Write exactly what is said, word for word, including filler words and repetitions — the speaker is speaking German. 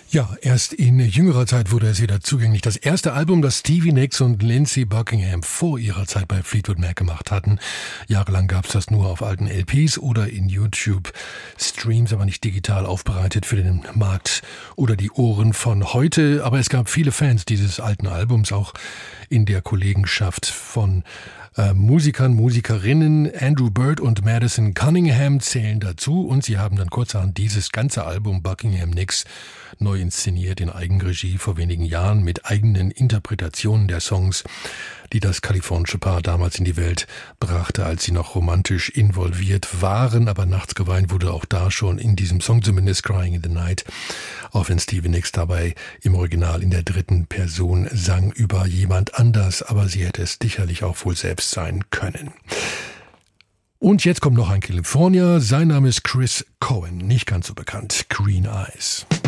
Ja, erst in jüngerer Zeit wurde es wieder zugänglich. Das erste Album, das Stevie Nicks und Lindsey Buckingham vor ihrer Zeit bei Fleetwood Mac gemacht hatten. Jahrelang gab es das nur auf alten L Ps oder in YouTube-Streams, aber nicht digital aufbereitet für den Markt oder die Ohren von heute. Aber es gab viele Fans dieses alten Albums, auch in der Kollegenschaft von äh, Musikern, Musikerinnen. Andrew Bird und Madison Cunningham zählen dazu und sie haben dann kurzerhand dieses ganze Album Buckingham Nicks neu inszeniert in Eigenregie vor wenigen Jahren mit eigenen Interpretationen der Songs, die das kalifornische Paar damals in die Welt brachte, als sie noch romantisch involviert waren. Aber nachts geweint wurde auch da schon in diesem Song, zumindest Crying in the Night, auch wenn Stevie Nicks dabei im Original in der dritten Person sang über jemand anders, aber sie hätte es sicherlich auch wohl selbst sein können. Und jetzt kommt noch ein Californier, sein Name ist Chris Cohen, nicht ganz so bekannt, Green Eyes.